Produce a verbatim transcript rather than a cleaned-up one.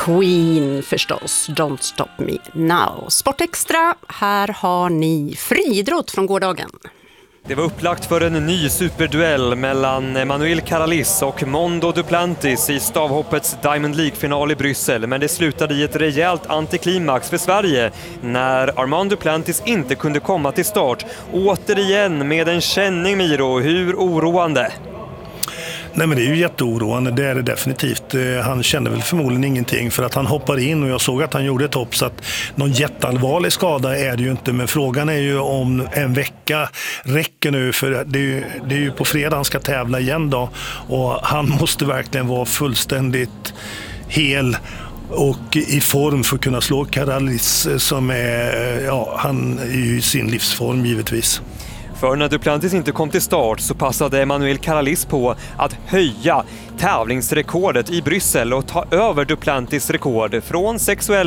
Queen förstås, Don't Stop Me Now. Sportextra, här har ni friidrott från gårdagen. Det var upplagt för en ny superduell mellan Manuel Caralis och Mondo Duplantis i stavhoppets Diamond League-final i Bryssel. Men det slutade i ett rejält antiklimax för Sverige när Armand Duplantis inte kunde komma till start. Återigen med en känning, Miro. Hur oroande? Nej, men det är ju jätteoroande, det är det definitivt. Han kände väl förmodligen ingenting för att han hoppar in och jag såg att han gjorde ett hopp, så att någon jätteallvarlig skada är det ju inte. Men frågan är ju om en vecka räcker nu, för det är ju, det är ju på fredag han ska tävla igen då, och han måste verkligen vara fullständigt hel och i form för att kunna slå Caralis som är, ja, han är ju i sin livsform givetvis. För när Duplantis inte kom till start så passade Manuel Caralis på att höja tävlingsrekordet i Bryssel och ta över Duplantis rekord från sexuell